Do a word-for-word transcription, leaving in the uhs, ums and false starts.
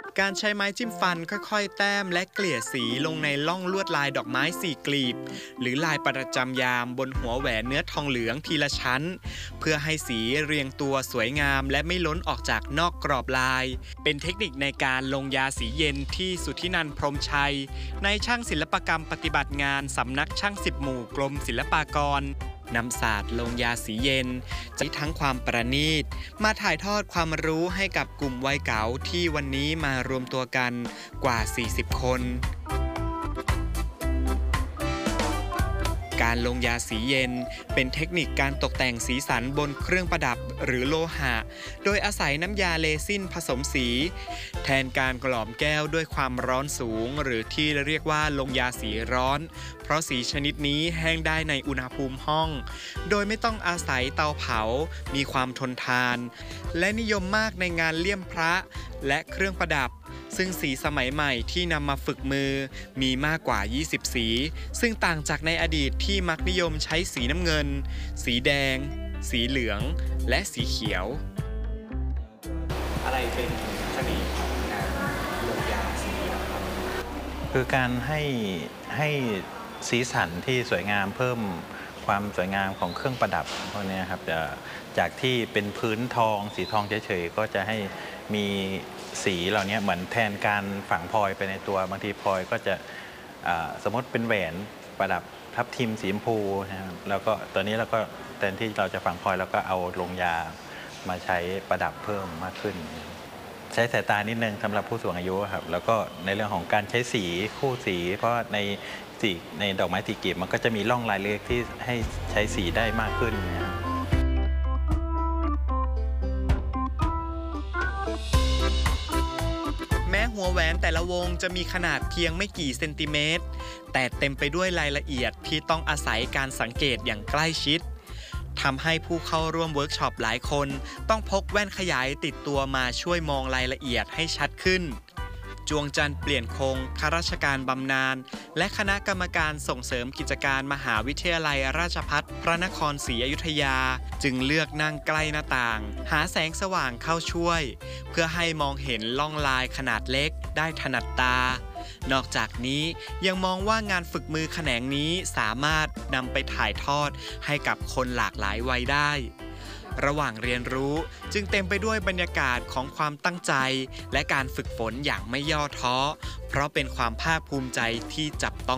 การใช้ไม้จิ้มฟันค่อยๆแต้มและเกลี่ยสีลงในล่องลวดลายดอกไม้สี่กลีบหรือลายประจำยามบนหัวแหวนเนื้อทองเหลืองทีละชั้นเพื่อให้สีเรียงตัวสวยงามและไม่ล้นออกจากนอกกรอบลายเป็นเทคนิคในการลงยาสีเย็นที่สุทธินันท์พรหมชัยในช่างศิลปกรรมปฏิบัติงานสำนักช่างสิบหมู่กรมศิลปากรนำศาสตร์ลงยาสีเย็นจะทั้งความประณีตมาถ่ายทอดความรู้ให้กับกลุ่มวัยเก๋าที่วันนี้มารวมตัวกันกว่าสี่สิบคนการลงยาสีเย็นเป็นเทคนิคการตกแต่งสีสันบนเครื่องประดับหรือโลหะโดยอาศัยน้ำยาเรซินผสมสีแทนการกล่อมแก้วด้วยความร้อนสูงหรือที่เรียกว่าลงยาสีร้อนเพราะสีชนิดนี้แห้งได้ในอุณหภูมิห้องโดยไม่ต้องอาศัยเตาเผามีความทนทานและนิยมมากในงานเลี่ยมพระและเครื่องประดับซึ่งสีสมัยใหม่ที่นำมาฝึกมือมีมากกว่ายี่สิบสีซึ่งต่างจากในอดีตที่มักนิยมใช้สีน้ำเงินสีแดงสีเหลืองและสีเขียวอะไรเป็นเสน่ห์ของงานลงยาสีครับคือการให้ให้สีสันที่สวยงามเพิ่มความสวยงามของเครื่องประดับพวกนี้ครับจะจากที่เป็นพื้นทองสีทองเฉยๆก็จะให้มีสีเหล่านี้เหมือนแทนการฝังพลอยไปในตัวบางทีพลอยก็จะสมมติเป็นแหวนประดับทับทิมสีชมพูนะครับแล้วก็ตอนนี้เราก็แทนที่เราจะฝังพลอยแล้วก็เอาลงยามาใช้ประดับเพิ่มมากขึ้นใช้สายตานิดนึงสำหรับผู้สูงอายุครับแล้วก็ในเรื่องของการใช้สีคู่สีเพราะในสีในดอกไม้สีกีบมันก็จะมีร่องรายเล็กที่ให้ใช้สีได้มากขึ้นนะครับแม้หัวแหวนแต่ละวงจะมีขนาดเพียงไม่กี่เซนติเมตรแต่เต็มไปด้วยรายละเอียดที่ต้องอาศัยการสังเกตอย่างใกล้ชิดทำให้ผู้เข้าร่วมเวิร์กช็อปหลายคนต้องพกแว่นขยายติดตัวมาช่วยมองรายละเอียดให้ชัดขึ้นจวงจันทร์เปลี่ยนคงข้าราชการบำนาญและคณะกรรมการส่งเสริมกิจการมหาวิทยาลัยราชภัฏพระนครศรีอยุธยาจึงเลือกนั่งใกล้หน้าต่างหาแสงสว่างเข้าช่วยเพื่อให้มองเห็นล่องลายขนาดเล็กได้ถนัดตานอกจากนี้ยังมองว่างานฝึกมือแขนงนี้สามารถนำไปถ่ายทอดให้กับคนหลากหลายวัยได้ระหว่างเรียนรู้จึงเต็มไปด้วยบรรยากาศของความตั้งใจและการฝึกฝนอย่างไม่ย่อท้อเพราะเป็นความภาคภูมิใจที่จับต้อง